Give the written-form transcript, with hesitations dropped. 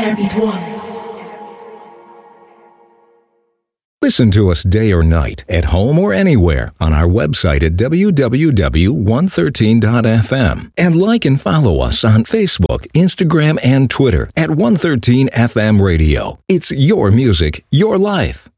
Heartbeat One. Listen to us day or night, at home or anywhere, on our website at www.113.fm. And like and follow us on Facebook, Instagram, and Twitter at 113FM Radio. It's your music, your life.